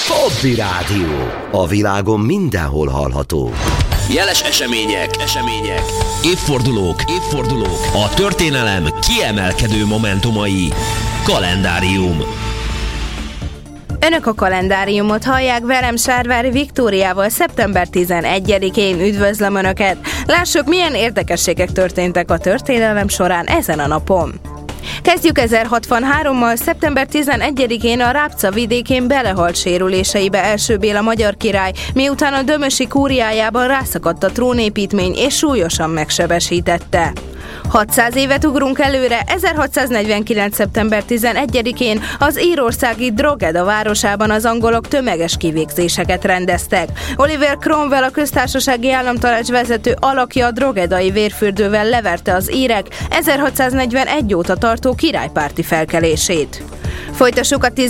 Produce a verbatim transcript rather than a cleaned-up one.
Hobby Rádió. A világon mindenhol hallható. Jeles események, események, évfordulók, évfordulók, a történelem kiemelkedő momentumai. Kalendárium. Önök a kalendáriumot hallják, velem Sárvári Viktóriával szeptember tizenegyedikén. Üdvözlöm Önöket! Lássuk, milyen érdekességek történtek a történelem során ezen a napon. Kezdjük ezerhatvanhárommal. szeptember tizenegyedikén a Rábca vidékén belehalt sérüléseibe első Béla magyar király, miután a dömösi kúriájában rászakadt a trónépítmény és súlyosan megsebesítette. hatszáz évet ugrunk előre. ezerhatszáznegyvenkilenc. szeptember tizenegyedikén az írországi Drogheda városában az angolok tömeges kivégzéseket rendeztek. Oliver Cromwell, a köztársasági államtanács vezető alakja a droghedai vérfürdővel leverte az írek ezerhatszáznegyvenegy óta tartó királypárti felkelését. Folytassuk a